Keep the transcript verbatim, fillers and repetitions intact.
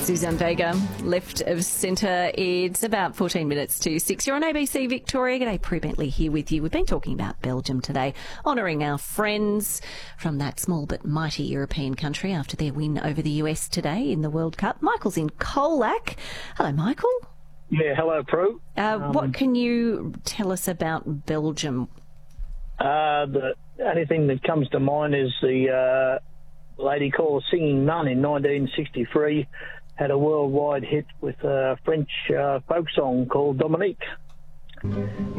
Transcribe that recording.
Suzanne Vega, left of centre. It's about fourteen minutes to six. You're on A B C Victoria. G'day, Prue Bentley here with you. We've been talking about Belgium today, honouring our friends from that small but mighty European country after their win over the U S today in the World Cup. Michael's in Colac. Hello, Michael. Yeah, hello, Prue. Uh, um, what can you tell us about Belgium? Uh, the only thing that comes to mind is the uh, lady called Singing Nun in nineteen sixty-three had a worldwide hit with a French uh, folk song called Dominique.